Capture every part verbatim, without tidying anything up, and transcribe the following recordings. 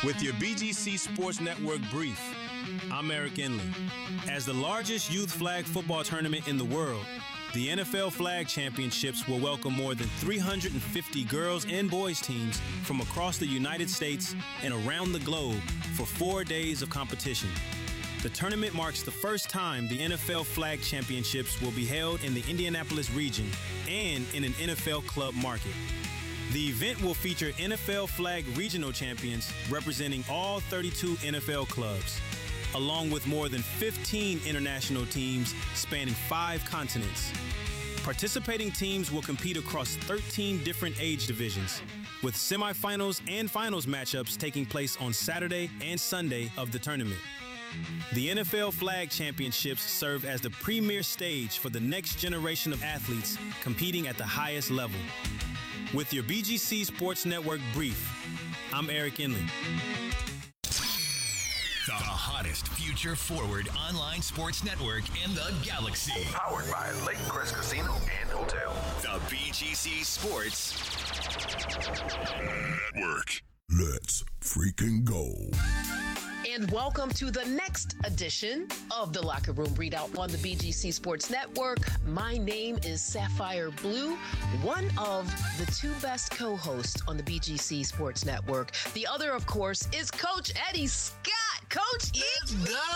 With your B G C Sports Network brief, I'm Eric Inley. As the largest youth flag football tournament in the world, the N F L Flag Championships will welcome more than three hundred fifty girls and boys teams from across the United States and around the globe for four days of competition. The tournament marks the first time the N F L Flag Championships will be held in the Indianapolis region and in an N F L club market. The event will feature N F L Flag regional champions representing all thirty-two N F L clubs, along with more than fifteen international teams spanning five continents. Participating teams will compete across thirteen different age divisions, with semifinals and finals matchups taking place on Saturday and Sunday of the tournament. The N F L Flag Championships serve as the premier stage for the next generation of athletes competing at the highest level. With your B G C Sports Network brief, I'm Eric Inley. The hottest future-forward online sports network in the galaxy. Powered by Lake Crest Casino and Hotel. The B G C Sports Network. Let's freaking go. And welcome to the next edition of the Locker Room Readout on the B G C Sports Network. My name is Sapphire Blue, one of the two best co-hosts on the B G C Sports Network. The other, of course, is Coach Eddie Scott. Coach E. Let's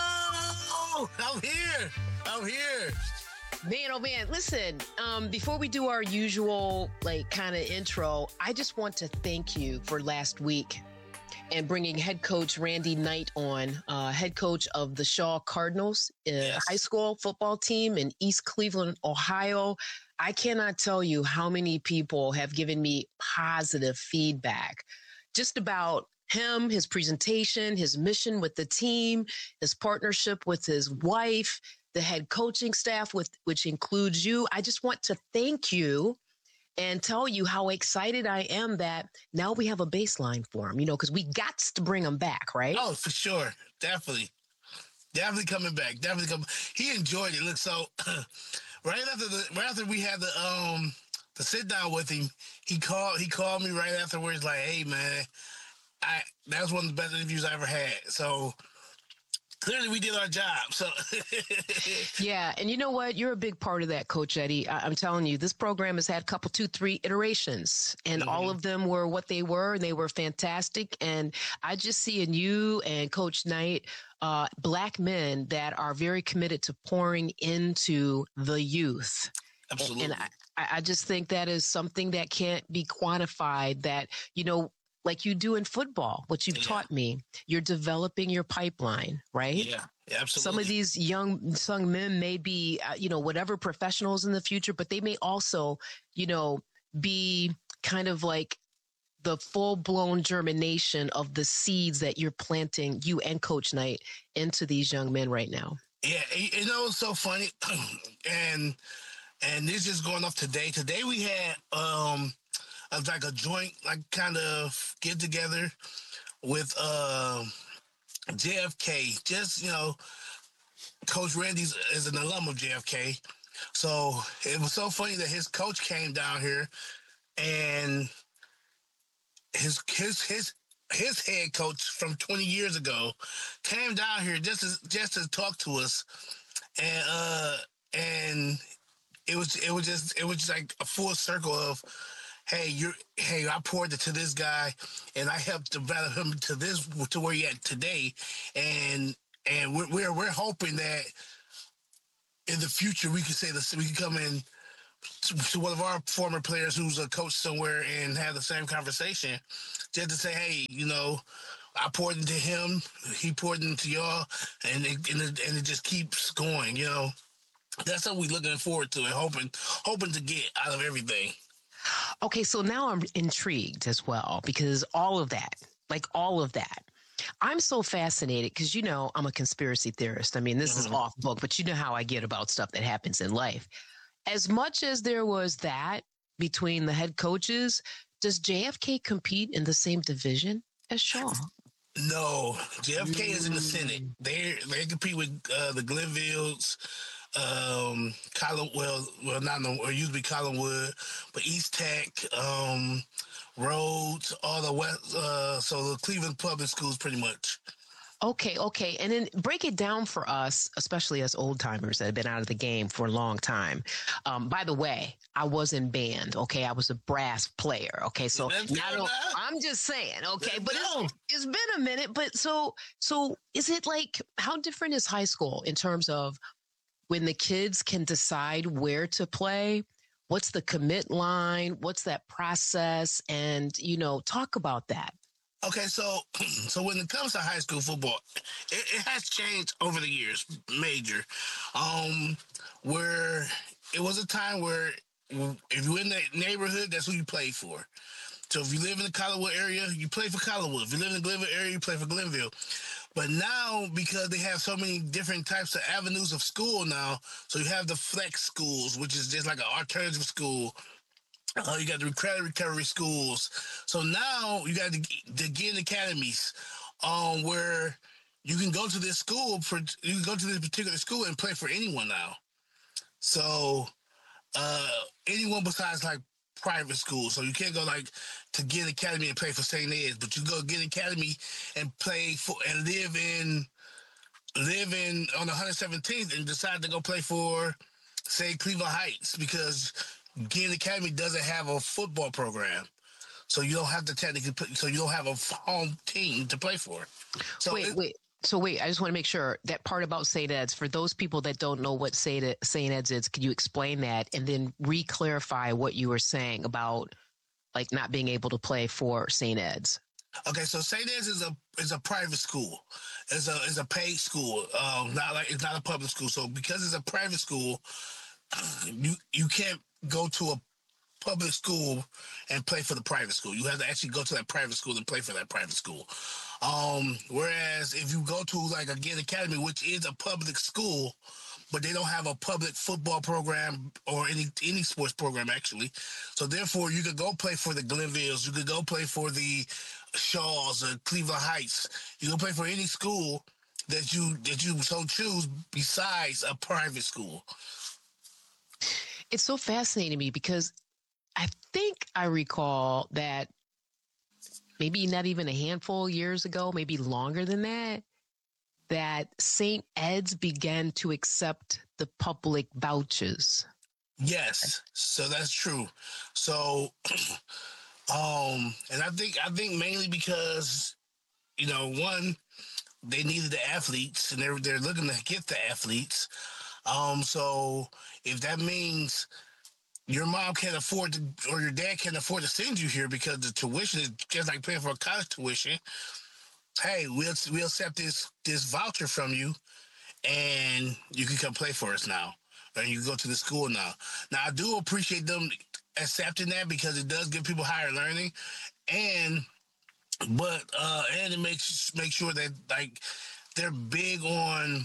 go! I'm here. I'm here. Man, oh man, listen, um, before we do our usual, like, kind of intro, I just want to thank you for last week and bringing head coach Randy Knight on, uh, head coach of the Shaw Cardinals, uh, yes. high school football team in East Cleveland, Ohio. I cannot tell you how many people have given me positive feedback just about him, his presentation, his mission with the team, his partnership with his wife, the head coaching staff, with which includes you. I just want to thank you and tell you how excited I am that now we have a baseline for him, you know, because we got to bring him back, right? Oh, for sure. Definitely. Definitely coming back. Definitely coming. He enjoyed it. Look, so right after the right after we had the um the sit down with him, he called he called me right afterwards, like, hey man, I that was one of the best interviews I ever had. So clearly we did our job. So yeah. And you know what? You're a big part of that, Coach Eddie. I- I'm telling you, this program has had a couple, two, three iterations, and mm-hmm. all of them were what they were, and they were fantastic. And I just see in you and Coach Knight, uh, black men that are very committed to pouring into the youth. Absolutely. And, and I, I just think that is something that can't be quantified, that, you know, like you do in football, what you've yeah. taught me, you're developing your pipeline, right? Yeah, yeah, absolutely. Some of these young, young men may be, uh, you know, whatever professionals in the future, but they may also, you know, be kind of like the full-blown germination of the seeds that you're planting, you and Coach Knight, into these young men right now. Yeah, you know, it's so funny. and and this is going off today. Today we had um of like a joint, like kind of get together with uh, J F K. Just, you know, Coach Randy's is an alum of J F K. So it was so funny that his coach came down here, and his his his his head coach from twenty years ago came down here just to, just to talk to us, and uh, and it was it was just it was just like a full circle of, hey, you're, hey, I poured it to this guy, and I helped develop him to this, to where he at today, and and we're we're, we're hoping that in the future we can say this, we can come in to, to one of our former players who's a coach somewhere and have the same conversation, just to say, hey, you know, I poured into him, he poured into y'all, and it, and it, and it just keeps going, you know. That's what we're looking forward to and hoping hoping to get out of everything. Okay, so now I'm intrigued as well, because all of that, like all of that, I'm so fascinated because, you know, I'm a conspiracy theorist. I mean, this mm-hmm. is off book, but you know how I get about stuff that happens in life. As much as there was that between the head coaches, does J F K compete in the same division as Shaw? No, J F K mm. is in the Senate. They they compete with uh, the Glenvilles, um, Colin, well, well, not no, or used to be Collinwood, but East Tech, um, Rhodes, all the West, uh, so the Cleveland public schools pretty much. Okay, okay. And then break it down for us, especially us old timers that have been out of the game for a long time. Um, by the way, I was in band, okay? I was a brass player, okay? So now I'm just saying, okay? But it's, it's been a minute. But so, so is it like, how different is high school in terms of when the kids can decide where to play? What's the commit line? What's that process? And, you know, talk about that. Okay, so so when it comes to high school football, it, it has changed over the years, major. Um, where it was a time where if you're in the neighborhood, that's who you played for. So if you live in the Collinwood area, you play for Collinwood. If you live in the Glenville area, you play for Glenville. But now, because they have so many different types of avenues of school now, so you have the flex schools, which is just like an alternative school. Uh, you got the credit recovery schools. So now you got the, the Ginn Academies, um, where you can go to this school, for, you can go to this particular school and play for anyone now. So uh, anyone besides like private schools. So you can't go like to Ginn Academy and play for Saint Ed's, but you go to Ginn Academy and play for and live in live in on one hundred seventeenth and decide to go play for, say, Cleveland Heights, because Ginn Academy doesn't have a football program, so you don't have to technically put, so you don't have a home team to play for. So wait, it, wait. So wait, I just want to make sure that part about Saint Ed's, for those people that don't know what Saint Ed's is, could you explain that and then re-clarify what you were saying about like not being able to play for Saint Ed's? Okay, so Saint Ed's is a is a private school. It's a it's a paid school. Um, not like it's not a public school. So because it's a private school, you you can't go to a public school and play for the private school. You have to actually go to that private school and play for that private school. Um, whereas if you go to like a Ginn Academy, which is a public school, but they don't have a public football program or any any sports program actually. So therefore, you could go play for the Glenvilles. You could go play for the Shaws or Cleveland Heights. You can play for any school that you that you so choose besides a private school. It's so fascinating to me because I think I recall that maybe not even a handful of years ago, maybe longer than that, that Saint Ed's began to accept the public vouchers. Yes, so that's true. So, um, and I think I think mainly because, you know, one, they needed the athletes, and they're they're looking to get the athletes. Um, so if that means your mom can't afford to, or your dad can't afford to send you here because the tuition is just like paying for a college tuition, hey, we'll we'll accept this this voucher from you, and you can come play for us now, and you can go to the school now. Now, I do appreciate them accepting that because it does give people higher learning, and but uh, and it makes make sure that like they're big on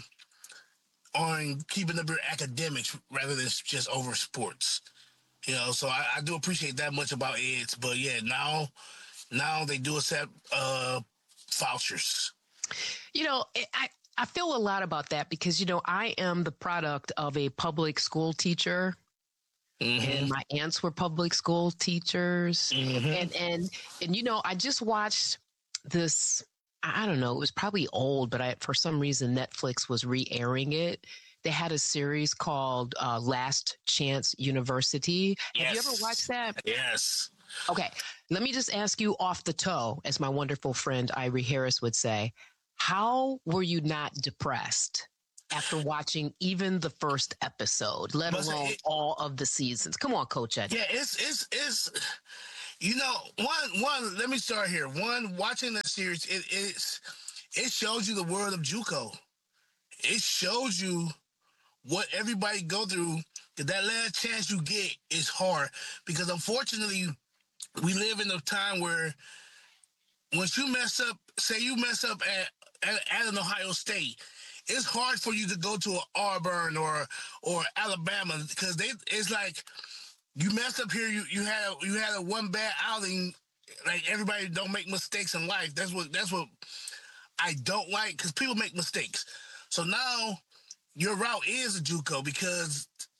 on keeping up your academics rather than just over sports. You know, so I, I do appreciate that much about Ed's, but yeah, now now they do accept uh, vouchers. You know, I, I feel a lot about that because, you know, I am the product of a public school teacher. Mm-hmm. And my aunts were public school teachers. Mm-hmm. And, and, and, you know, I just watched this, I don't know, it was probably old, but I, for some reason, Netflix was re-airing it. They had a series called uh, Last Chance University. Yes. Have you ever watched that? Yes. Okay. Let me just ask you off the toe, as my wonderful friend Irie Harris would say, how were you not depressed after watching even the first episode, let but alone it, all of the seasons? Come on, Coach Ed. Yeah, it's, it's, it's, you know, one, one, let me start here. One, watching that series, it, it's, it shows you the world of JUCO. It shows you what everybody go through. That last chance you get is hard because unfortunately we live in a time where once you mess up, say you mess up at, at, at an Ohio State, it's hard for you to go to an Auburn or or Alabama because they it's like you messed up here. You you had you had a one bad outing. Like everybody don't make mistakes in life. That's what that's what I don't like because people make mistakes. So now your route is a JUCO because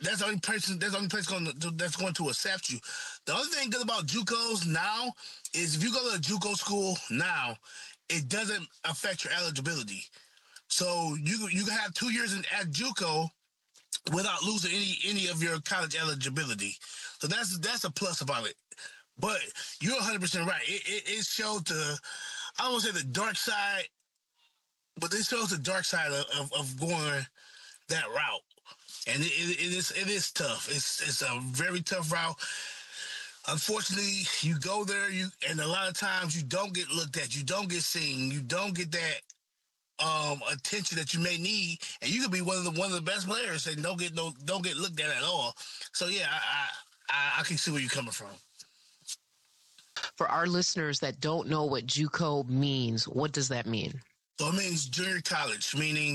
that's the only person. That's the only place going to, that's going to accept you. The other thing good about JUCOs now is if you go to a JUCO school now, it doesn't affect your eligibility. So you you can have two years in, at JUCO without losing any any of your college eligibility. So that's that's a plus about it. But you're one hundred percent right. It, it, it showed the, I don't want to say the dark side, but it shows the dark side of, of, of going that route. And it, it, it is it is tough. It's it's a very tough route. Unfortunately, you go there, you and a lot of times you don't get looked at, you don't get seen, you don't get that um, attention that you may need, and you could be one of the one of the best players and don't get no don't get looked at at all. So yeah, I I, I can see where you're coming from. For our listeners that don't know what JUCO means, what does that mean? So it means junior college, meaning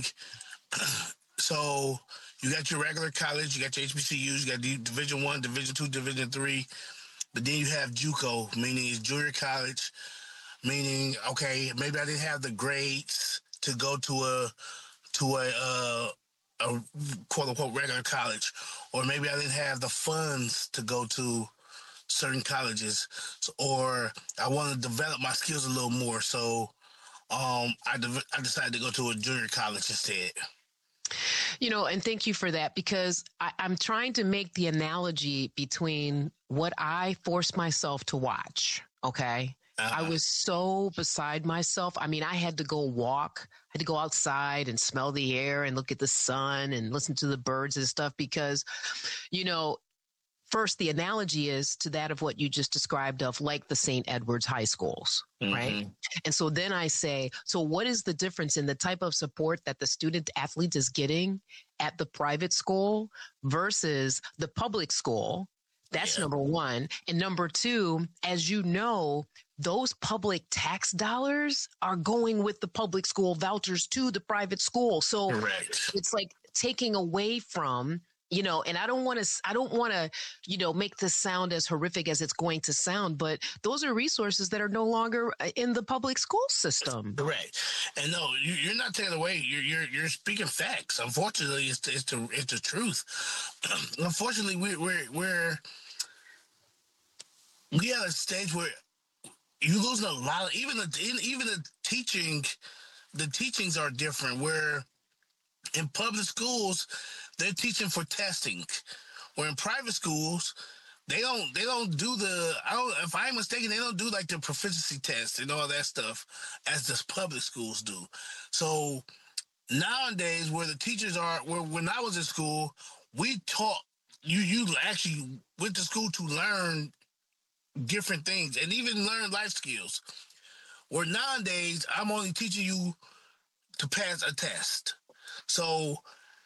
so you got your regular college, you got your H B C Us, you got Division One, Division Two, Division Three, but then you have JUCO, meaning it's junior college, meaning okay, maybe I didn't have the grades to go to a to a uh, a quote unquote regular college, or maybe I didn't have the funds to go to certain colleges, so, or I want to develop my skills a little more, so um, I de- I decided to go to a junior college instead. You know, and thank you for that, because I, I'm trying to make the analogy between what I forced myself to watch. Okay. Uh-huh. I was so beside myself. I mean, I had to go walk. I had to go outside and smell the air and look at the sun and listen to the birds and stuff because, you know, first, the analogy is to that of what you just described of like the Saint Edward's high schools, mm-hmm. right? And so then I say, so what is the difference in the type of support that the student athlete is getting at the private school versus the public school? That's yeah. number one. And number two, as you know, those public tax dollars are going with the public school vouchers to the private school. So Correct. It's like taking away from, you know, and I don't want to, I don't want to, you know, make this sound as horrific as it's going to sound, but those are resources that are no longer in the public school system. Correct. And no, you, you're not taking away. You're, you're, you're speaking facts. Unfortunately, it's the, it's the, it's the truth. Unfortunately, we, we're, we're, we at a stage where you're losing a lot of, even the, even the teaching, the teachings are different where in public schools, they're teaching for testing, where in private schools, they don't they don't do the, I don't, if I'm mistaken, they don't do like the proficiency test and all that stuff as the public schools do. So nowadays, where the teachers are, where when I was in school, we taught, you, you actually went to school to learn different things and even learn life skills. Where nowadays, I'm only teaching you to pass a test. So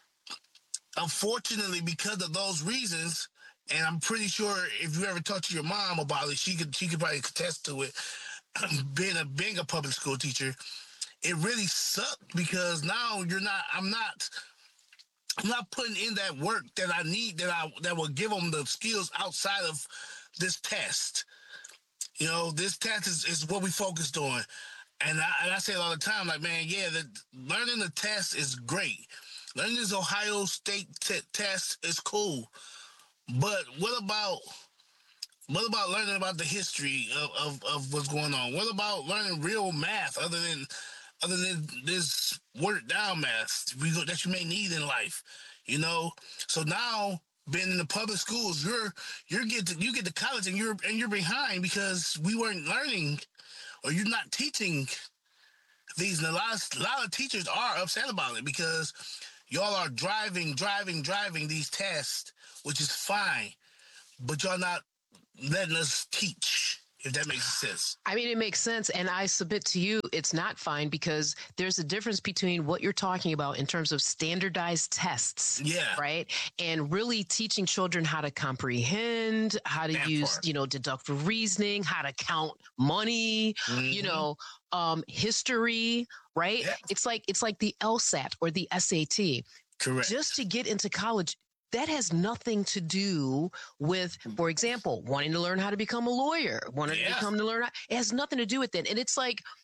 unfortunately, because of those reasons, and I'm pretty sure if you ever talk to your mom about it, she could she could probably attest to it. being a being a public school teacher, it really sucked because now you're not. I'm not. I'm not putting in that work that I need that I that will give them the skills outside of this test. You know, this test is, is what we focused on, and I, and I say it all the time. Like, man, yeah, the, learning the test is great. Learning this Ohio State t- test is cool, but what about what about learning about the history of, of, of what's going on? What about learning real math other than other than this watered down math we go, that you may need in life? You know, so now being in the public schools, you're you're get to, you get to college and you're and you're behind because we weren't learning or you're not teaching these. And a lot of, a lot of teachers are upset about it because y'all are driving, driving, driving these tests, which is fine, but y'all not letting us teach, if that makes sense. I mean, it makes sense. And I submit to you, it's not fine because there's a difference between what you're talking about in terms of standardized tests. Yeah. Right. And really teaching children how to comprehend, how to that use, part. you know, deductive reasoning, how to count money, mm-hmm. you know, um, history. Right. Yeah. It's like it's like the LSAT or the S A T. Correct. Just to get into college. That has nothing to do with, for example, wanting to learn how to become a lawyer, wanting yeah. to become to learn. It has nothing to do with that. And it's like,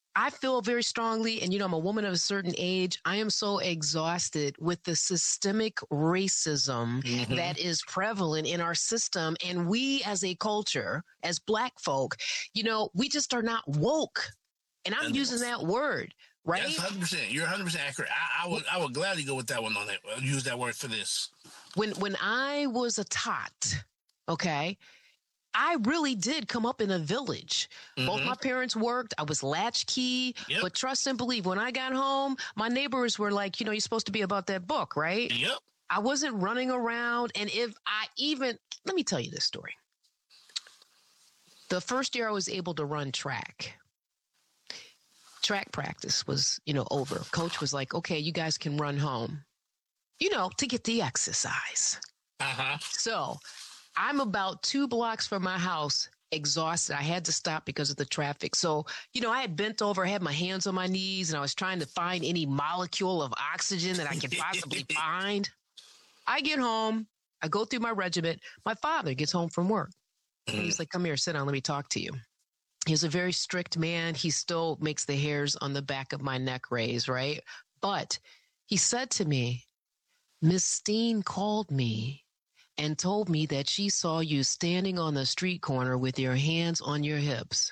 I feel very strongly, and you know, I'm a woman of a certain age. I am so exhausted with the systemic racism Mhm. that is prevalent in our system. And we as a culture, as Black folk, you know, we just are not woke. And I'm And- using that word, right? That's one hundred percent. You're one hundred percent accurate. I, I would I would gladly go with that one on that. Use that word for this. When when I was a tot, okay, I really did come up in a village. Both Mhm. my parents worked. I was latchkey. Yep. But trust and believe, when I got home, my neighbors were like, you know, you're supposed to be about that book, right? Yep. I wasn't running around. And if I even, let me tell you this story. The first year I was able to run track, track practice was, you know, over. Coach was like, okay, you guys can run home, you know, to get the exercise. Uh-huh. So I'm about two blocks from my house, exhausted. I had to stop because of the traffic. So, you know, I had bent over, had my hands on my knees, and I was trying to find any molecule of oxygen that I could possibly find. I get home. I go through my regiment. My father gets home from work. And he's like, come here, sit down. Let me talk to you. He's a very strict man. He still makes the hairs on the back of my neck raise, right? But he said to me, Miss Steen called me and told me that she saw you standing on the street corner with your hands on your hips.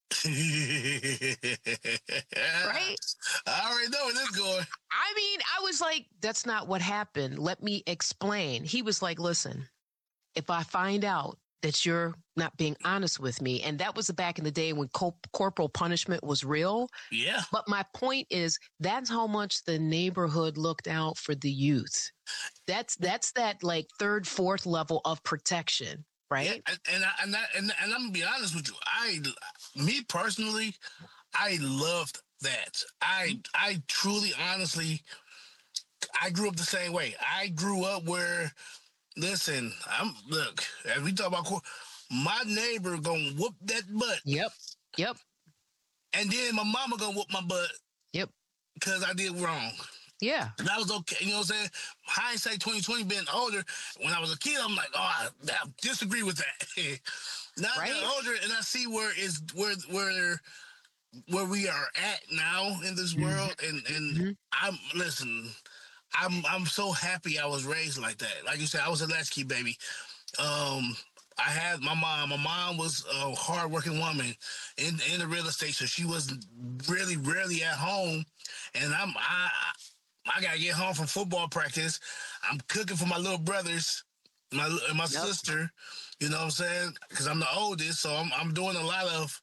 Right? I already know where this is going. I mean, I was like, that's not what happened. Let me explain. He was like, listen, if I find out that you're not being honest with me, and that was back in the day when co- corporal punishment was real. Yeah. But my point is, that's how much the neighborhood looked out for the youth. That's that's that like third, fourth level of protection, right? Yeah, and and, I, and, I, and and I'm gonna be honest with you. I, me personally, I loved that. I I truly, honestly, I grew up the same way. I grew up where, listen, I'm look as we talk about, cor- my neighbor gonna whoop that butt, Yep. Yep. and then my mama gonna whoop my butt Yep. because I did wrong. Yeah. That was okay. You know what I'm saying? Hindsight twenty twenty, being older, when I was a kid, I'm like, oh, I, I disagree with that. Now I'm Right. getting older, and I see where is where where where we are at now in this world, and and Mhm. I'm listen. I'm I'm so happy I was raised like that. Like you said, I was a latchkey baby. Um, I had my mom. My mom was a hardworking woman in in the real estate, so she was really rarely at home. And I'm I I gotta get home from football practice. I'm cooking for my little brothers, my and my Yep. sister. You know what I'm saying? Because I'm the oldest, so I'm I'm doing a lot of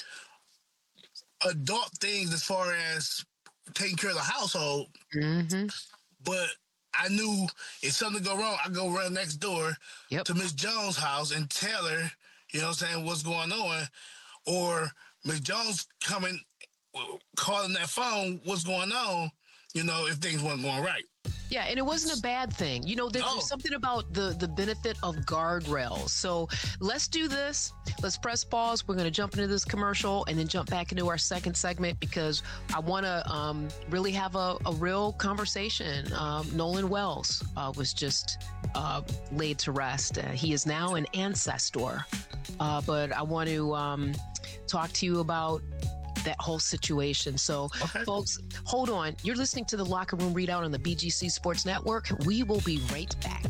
adult things as far as taking care of the household. Mm-hmm. But I knew if something go wrong, I go run next door Yep. to Miss Jones' house and tell her, you know what I'm saying, what's going on. Or Miss Jones coming, calling that phone, what's going on, you know, if things weren't going right. Yeah, and it wasn't a bad thing. You know, there's No. something about the the benefit of guardrails. So let's do this. Let's press pause. We're going to jump into this commercial and then jump back into our second segment because I want to um, really have a, a real conversation. Um, Nolan Wells uh, was just uh, laid to rest. Uh, he is now an ancestor. Uh, but I want to um, talk to you about that whole situation. So, Okay. folks, hold on. You're listening to the Locker Room Readout on the B G C Sports Network. We will be right back.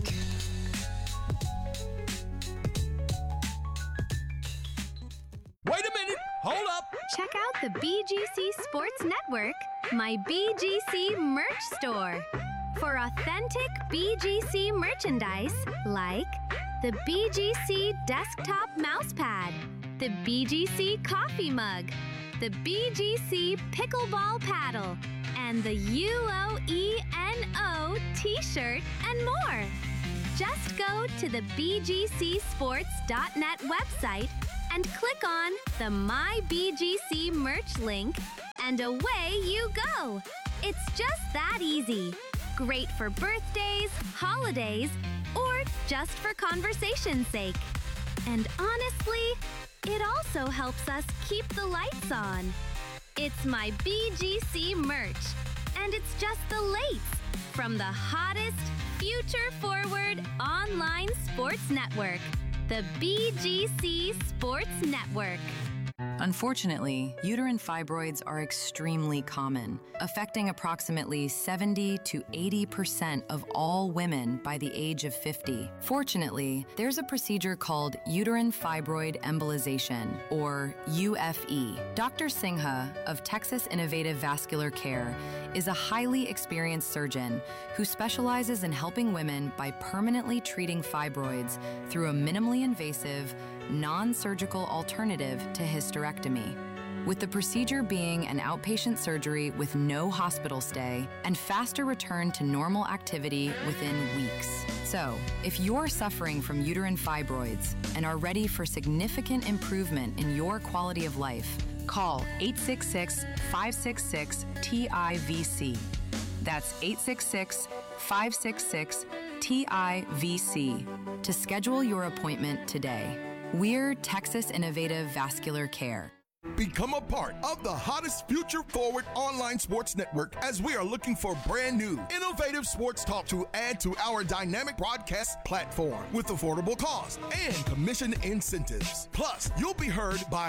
Wait a minute! Hold up! Check out the B G C Sports Network, my B G C merch store. For authentic B G C merchandise like the B G C desktop mousepad, the B G C coffee mug, the B G C pickleball paddle, and the U O E N O t-shirt and more. Just go to the B G C sports dot net website and click on the My B G C merch link, and away you go. It's just that easy. Great for birthdays, holidays, or just for conversation's sake. And honestly, it also helps us keep the lights on. It's my B G C merch, and it's just the lace from the hottest, future-forward online sports network, the B G C Sports Network. Unfortunately, uterine fibroids are extremely common, affecting approximately seventy to eighty percent of all women by the age of fifty. Fortunately, there's a procedure called uterine fibroid embolization, or U F E. Doctor Singha of Texas Innovative Vascular Care is a highly experienced surgeon who specializes in helping women by permanently treating fibroids through a minimally invasive, non-surgical alternative to hysterectomy. With the procedure being an outpatient surgery with no hospital stay and faster return to normal activity within weeks. So, if you're suffering from uterine fibroids and are ready for significant improvement in your quality of life, call eight six six, five six six, T I V C. That's eight six six, five six six, T I V C to schedule your appointment today. We're Texas Innovative Vascular Care. Become a part of the hottest future forward online sports network as we are looking for brand new, innovative sports talk to add to our dynamic broadcast platform with affordable costs and commission incentives. Plus, you'll be heard by